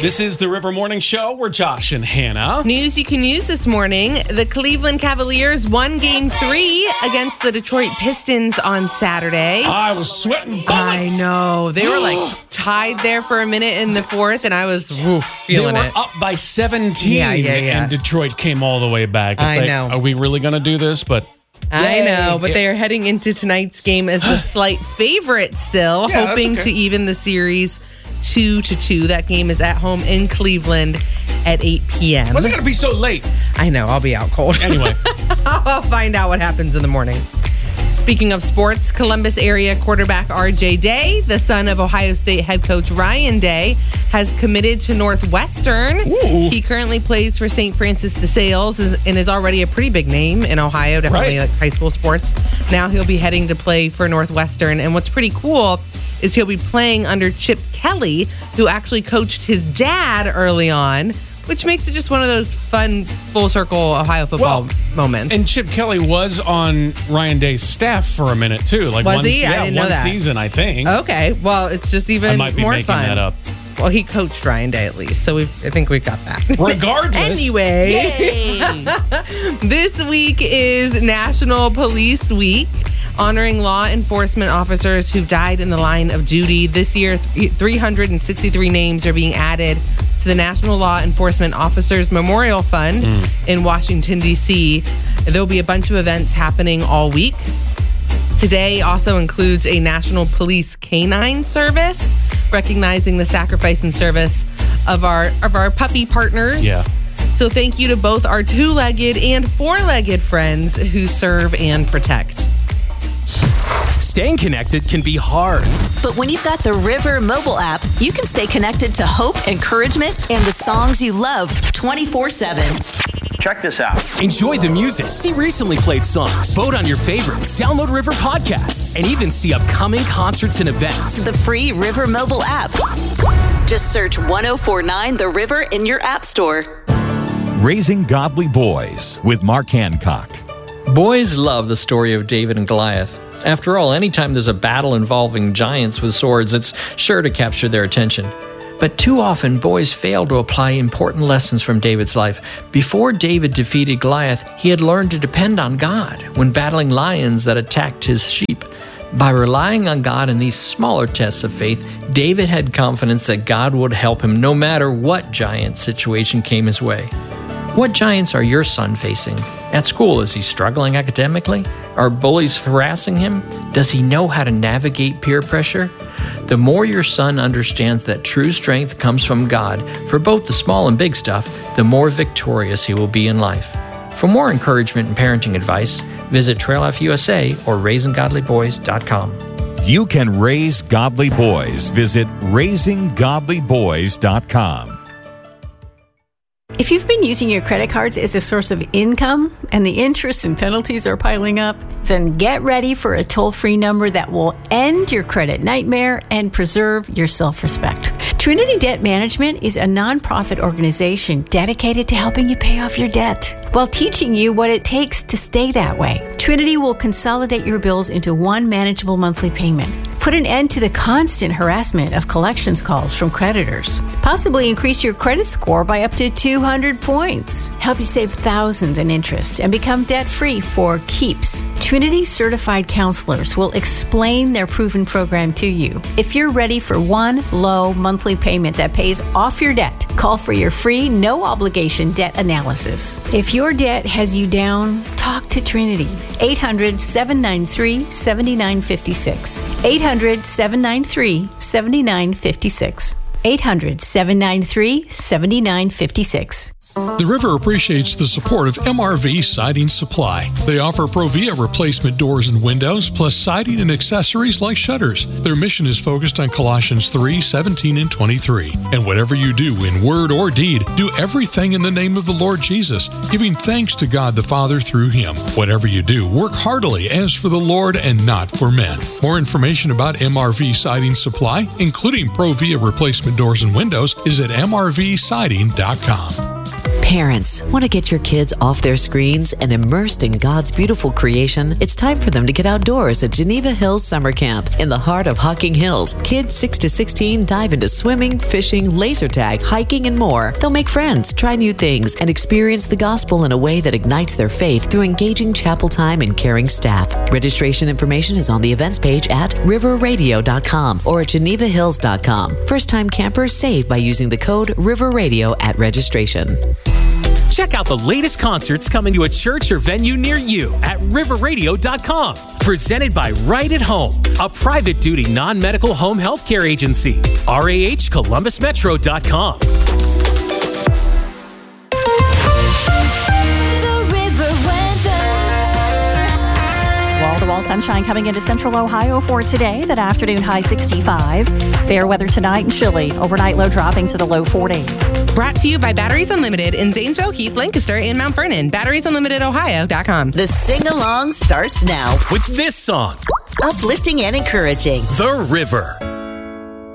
This is the River Morning Show. We're Josh and Hannah. News you can use this morning. The Cleveland Cavaliers won Game 3 against the Detroit Pistons on Saturday. I was sweating bullets. I know. They were tied there for a minute in the fourth, and I was feeling it. They were up by 17. Yeah. And Detroit came all the way back. It's I know. Are we really going to do this? But I know, but they are heading into tonight's game as the slight favorite still, hoping to even the series 2-2. That game is at home in Cleveland at 8 p.m. Why's it going to be so late? I know. I'll be out cold. Anyway. I'll find out what happens in the morning. Speaking of sports, Columbus area quarterback R.J. Day, the son of Ohio State head coach Ryan Day, has committed to Northwestern. Ooh. He currently plays for St. Francis de Sales and is already a pretty big name in Ohio, definitely like high school sports. Now he'll be heading to play for Northwestern. And what's pretty cool is he'll be playing under Chip Kelly, who actually coached his dad early on, which makes it just one of those fun, full circle Ohio football moments. And Chip Kelly was on Ryan Day's staff for a minute, too. Was he? I didn't know that. One season, I think. Okay. Well, it's just even I might be more making fun. that up. Well, he coached Ryan Day at least, so I think we got that. Regardless. Anyway, this week is National Police Week, honoring law enforcement officers who've died in the line of duty. This year, 363 names are being added to the National Law Enforcement Officers Memorial Fund in Washington, D.C. There'll be a bunch of events happening all week. Today also includes a National Police Canine Service, recognizing the sacrifice and service of our puppy partners. Yeah. So thank you to both our two-legged and four-legged friends who serve and protect. Staying connected can be hard. But when you've got the River mobile app, you can stay connected to hope, encouragement, and the songs you love 24/7. Check this out. Enjoy the music, see recently played songs, vote on your favorites, download River podcasts, and even see upcoming concerts and events. The free River mobile app. Just search 1049 The River in your app store. Raising Godly Boys with Mark Hancock. Boys love the story of David and Goliath. After all, anytime there's a battle involving giants with swords, it's sure to capture their attention. But too often, boys fail to apply important lessons from David's life. Before David defeated Goliath, he had learned to depend on God when battling lions that attacked his sheep. By relying on God in these smaller tests of faith, David had confidence that God would help him no matter what giant situation came his way. What giants are your son facing? At school, is he struggling academically? Are bullies harassing him? Does he know how to navigate peer pressure? The more your son understands that true strength comes from God for both the small and big stuff, the more victorious he will be in life. For more encouragement and parenting advice, visit Trail Life USA or RaisingGodlyBoys.com. You can raise godly boys. Visit RaisingGodlyBoys.com. If you've been using your credit cards as a source of income and the interest and penalties are piling up, then get ready for a toll-free number that will end your credit nightmare and preserve your self-respect. Trinity Debt Management is a nonprofit organization dedicated to helping you pay off your debt while teaching you what it takes to stay that way. Trinity will consolidate your bills into one manageable monthly payment, put an end to the constant harassment of collections calls from creditors, possibly increase your credit score by up to 200 points, help you save thousands in interest, and become debt-free for keeps. Trinity certified counselors will explain their proven program to you. If you're ready for one low monthly payment that pays off your debt, call for your free, no-obligation debt analysis. If your debt has you down, talk to Trinity. 800-793-7956. 800-793-7956. 800-793-7956. The River appreciates the support of MRV Siding Supply. They offer Provia replacement doors and windows, plus siding and accessories like shutters. Their mission is focused on Colossians 3:17 and 23. And whatever you do in word or deed, do everything in the name of the Lord Jesus, giving thanks to God the Father through Him. Whatever you do, work heartily as for the Lord and not for men. More information about MRV Siding Supply, including Provia replacement doors and windows, is at mrvsiding.com. Parents, want to get your kids off their screens and immersed in God's beautiful creation? It's time for them to get outdoors at Geneva Hills Summer Camp. In the heart of Hocking Hills, kids 6 to 16 dive into swimming, fishing, laser tag, hiking, and more. They'll make friends, try new things, and experience the gospel in a way that ignites their faith through engaging chapel time and caring staff. Registration information is on the events page at riverradio.com or at genevahills.com. First-time campers save by using the code RIVERRADIO at registration. Check out the latest concerts coming to a church or venue near you at riverradio.com. Presented by Right at Home, a private duty non-medical home health care agency. RAHColumbusmetro.com. Wall-to-wall sunshine coming into central Ohio for today. That afternoon high 65. Fair weather tonight and chilly. Overnight low dropping to the low 40s. Brought to you by Batteries Unlimited in Zanesville, Heath, Lancaster, and Mount Vernon. BatteriesUnlimitedOhio.com. The sing-along starts now. With this song. Uplifting and encouraging. The River.